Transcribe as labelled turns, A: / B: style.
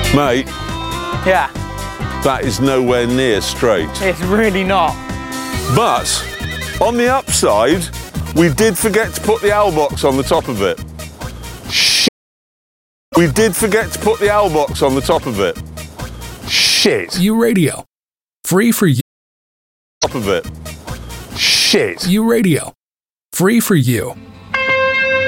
A: Mate,
B: Yeah,
A: that is nowhere near straight.
B: it's really not.
A: But, on the upside, we did forget to put the owl box on the top of it. We did forget to put the owl box on the top of it. Shit.
C: U Radio. Free for you.
A: Top of it. Shit.
C: U Radio. Free for you.